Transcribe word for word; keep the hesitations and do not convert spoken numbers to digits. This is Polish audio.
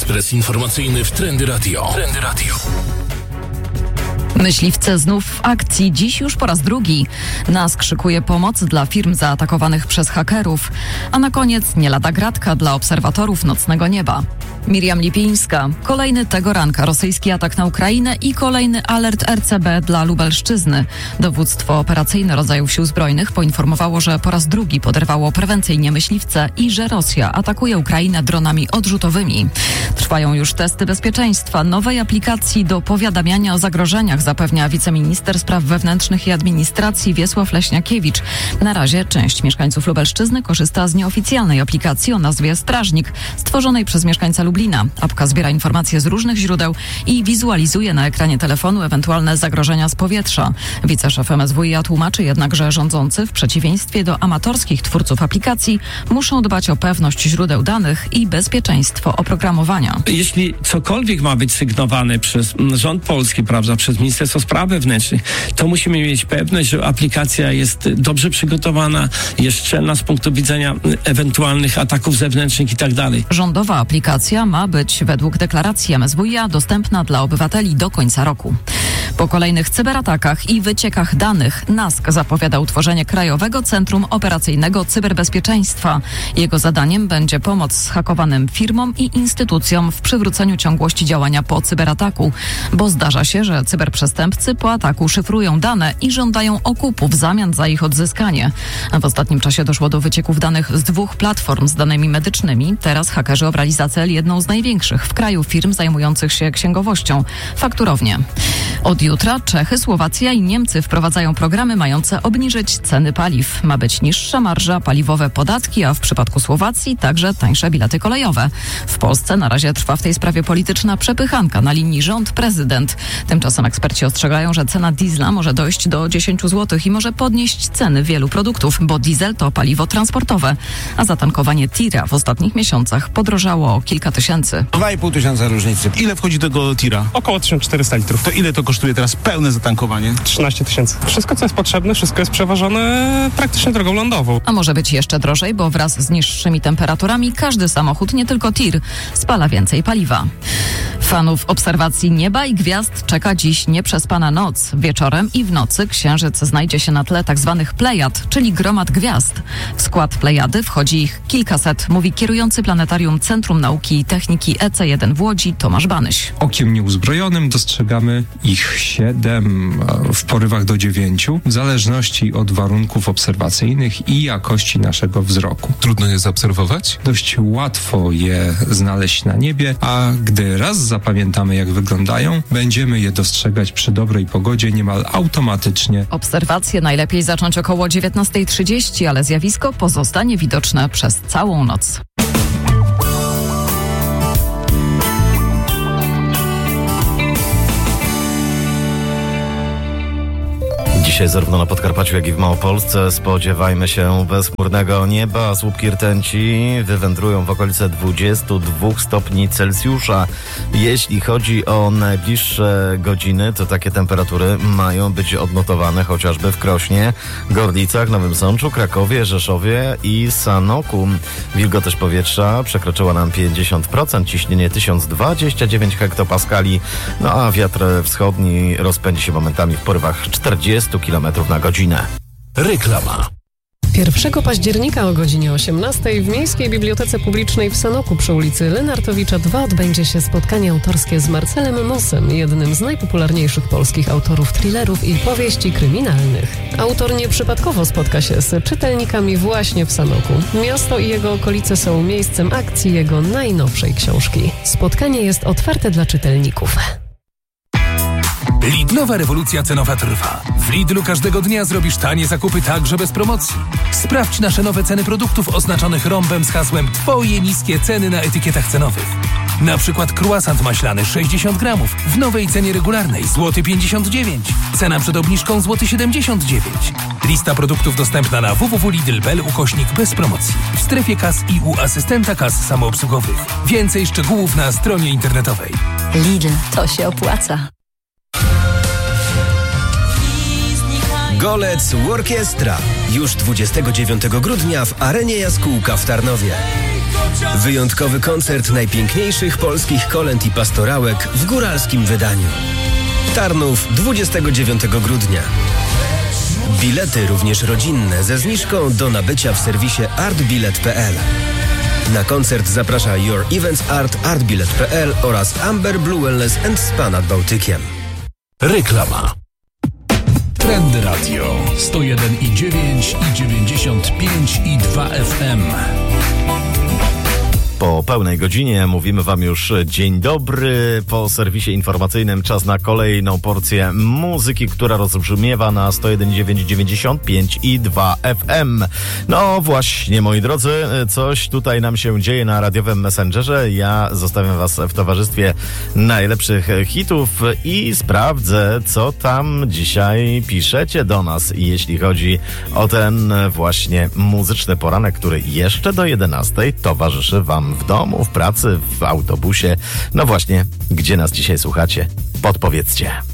Ekspres informacyjny w Trendy Radio. Trendy Radio. Myśliwce znów w akcji, dziś już po raz drugi. NASK szykuje pomoc dla firm zaatakowanych przez hakerów, a na koniec nie lada gratka dla obserwatorów nocnego nieba. Miriam Lipińska. Kolejny tego ranka rosyjski atak na Ukrainę i kolejny alert R C B dla Lubelszczyzny. Dowództwo operacyjne rodzajów sił zbrojnych poinformowało, że po raz drugi poderwało prewencyjnie myśliwce i że Rosja atakuje Ukrainę dronami odrzutowymi. Trwają już testy bezpieczeństwa nowej aplikacji do powiadamiania o zagrożeniach, zapewnia wiceminister spraw wewnętrznych i administracji Wiesław Leśniakiewicz. Na razie część mieszkańców Lubelszczyzny korzysta z nieoficjalnej aplikacji o nazwie Strażnik, stworzonej przez mieszkańca Lublina. Apka zbiera informacje z różnych źródeł i wizualizuje na ekranie telefonu ewentualne zagrożenia z powietrza. Wiceszef M S W i A tłumaczy jednak, że rządzący w przeciwieństwie do amatorskich twórców aplikacji muszą dbać o pewność źródeł danych i bezpieczeństwo oprogramowania. Jeśli cokolwiek ma być sygnowane przez rząd polski, prawda, przez Ministerstwo Spraw Wewnętrznych, to musimy mieć pewność, że aplikacja jest dobrze przygotowana, jest szczelna z punktu widzenia ewentualnych ataków zewnętrznych i tak dalej. Rządowa aplikacja ma być według deklaracji M S W i A dostępna dla obywateli do końca roku. Po kolejnych cyberatakach i wyciekach danych NASK zapowiada utworzenie Krajowego Centrum Operacyjnego Cyberbezpieczeństwa. Jego zadaniem będzie pomoc zhakowanym firmom i instytucjom w przywróceniu ciągłości działania po cyberataku, bo zdarza się, że cyberprzestępcy po ataku szyfrują dane i żądają okupu w zamian za ich odzyskanie. W ostatnim czasie doszło do wycieków danych z dwóch platform z danymi medycznymi. Teraz hakerzy obrali za cel jedną z największych w kraju firm zajmujących się księgowością – Fakturownię. Od jutra Czechy, Słowacja i Niemcy wprowadzają programy mające obniżyć ceny paliw. Ma być niższa marża, paliwowe podatki, a w przypadku Słowacji także tańsze bilety kolejowe. W Polsce na razie trwa w tej sprawie polityczna przepychanka na linii rząd-prezydent. Tymczasem eksperci ostrzegają, że cena diesla może dojść do dziesięć złotych i może podnieść ceny wielu produktów, bo diesel to paliwo transportowe, a zatankowanie tira w ostatnich miesiącach podrożało o kilka tysięcy. dwa i pół tysiąca różnicy. Ile wchodzi do tego tira? Około tysiąc czterysta litrów. To ile to kosztuje teraz pełne zatankowanie? trzynaście tysięcy. Wszystko, co jest potrzebne, wszystko jest przewożone praktycznie drogą lądową. A może być jeszcze drożej, bo wraz z niższymi temperaturami każdy samochód, nie tylko tir, spala więcej paliwa. Fanów obserwacji nieba i gwiazd czeka dziś nieprzespana noc. Wieczorem i w nocy księżyc znajdzie się na tle tzw. plejad, czyli gromad gwiazd. W skład plejady wchodzi ich kilkaset, mówi kierujący planetarium Centrum Nauki i Techniki E C jeden w Łodzi Tomasz Banyś. Okiem nieuzbrojonym dostrzegamy ich siedem, w porywach do dziewięciu, w zależności od warunków obserwacyjnych i jakości naszego wzroku. Trudno je zaobserwować? Dość łatwo je znaleźć na niebie, a gdy raz zapamiętamy, jak wyglądają, będziemy je dostrzegać przy dobrej pogodzie niemal automatycznie. Obserwacje najlepiej zacząć około dziewiętnasta trzydzieści, ale zjawisko pozostanie widoczne przez całą noc. Dzisiaj zarówno na Podkarpaciu, jak i w Małopolsce spodziewajmy się bezchmurnego nieba. Słupki rtęci wywędrują w okolice dwudziestu dwóch stopni Celsjusza. Jeśli chodzi o najbliższe godziny, to takie temperatury mają być odnotowane chociażby w Krośnie, Gorlicach, Nowym Sączu, Krakowie, Rzeszowie i Sanoku. Wilgotność powietrza przekroczyła nam pięćdziesiąt procent, ciśnienie tysiąc dwadzieścia dziewięć hektopaskali, no a wiatr wschodni rozpędzi się momentami w porywach czterdzieści kilometrów na godzinę. Reklama. pierwszego października o godzinie osiemnastej w Miejskiej Bibliotece Publicznej w Sanoku przy ulicy Lenartowicza dwa odbędzie się spotkanie autorskie z Marcelem Mossem, jednym z najpopularniejszych polskich autorów thrillerów i powieści kryminalnych. Autor nieprzypadkowo spotka się z czytelnikami właśnie w Sanoku. Miasto i jego okolice są miejscem akcji jego najnowszej książki. Spotkanie jest otwarte dla czytelników. Lidlowa rewolucja cenowa trwa. W Lidlu każdego dnia zrobisz tanie zakupy także bez promocji. Sprawdź nasze nowe ceny produktów oznaczonych rąbem z hasłem Twoje niskie ceny na etykietach cenowych. Na przykład croissant maślany sześćdziesiąt gramów w nowej cenie regularnej złoty pięćdziesiąt dziewięć. Cena przed obniżką złoty siedemdziesiąt dziewięć. Lista produktów dostępna na w w w kropka lidl kropka p l ukośnik bez promocji. W strefie kas i u asystenta kas samoobsługowych. Więcej szczegółów na stronie internetowej. Lidl, to się opłaca. Golec Workiestra. Już dwudziestego dziewiątego grudnia w Arenie Jaskółka w Tarnowie. Wyjątkowy koncert najpiękniejszych polskich kolęd i pastorałek w góralskim wydaniu. Tarnów, dwudziestego dziewiątego grudnia. Bilety również rodzinne ze zniżką do nabycia w serwisie artbilet kropka p l. Na koncert zaprasza Your Events Art, artbilet kropka p l oraz Amber Blue Wellness and Spa nad Bałtykiem. Reklama. Trendy Radio sto jeden i dziewięć i dziewięćdziesiąt pięć i dwa F M. Po pełnej godzinie mówimy wam już dzień dobry. Po serwisie informacyjnym czas na kolejną porcję muzyki, która rozbrzmiewa na sto jeden i dziewięć, dziewięćdziesiąt pięć i dwa F M. No właśnie, moi drodzy, coś tutaj nam się dzieje na radiowym Messengerze. Ja zostawiam was w towarzystwie najlepszych hitów i sprawdzę, co tam dzisiaj piszecie do nas, jeśli chodzi o ten właśnie muzyczny poranek, który jeszcze do jedenastej towarzyszy wam w domu, w pracy, w autobusie. No właśnie, gdzie nas dzisiaj słuchacie? Podpowiedzcie.